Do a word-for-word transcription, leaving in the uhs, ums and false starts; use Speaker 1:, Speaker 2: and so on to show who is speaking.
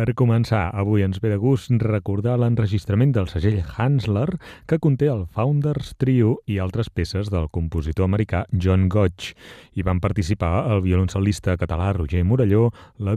Speaker 1: Per començar, avui ens ve de gust recordar l'enregistrament del segell Hansler que conté el Founders Trio i altres peces del compositor americà John Gotch. Hi van participar el violoncel·lista català Roger Morelló, la